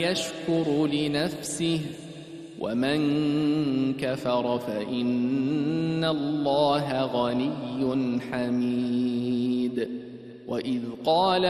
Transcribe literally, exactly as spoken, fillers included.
يشكر لنفسه ومن كفر فإن الله غني حميد. وإذ قال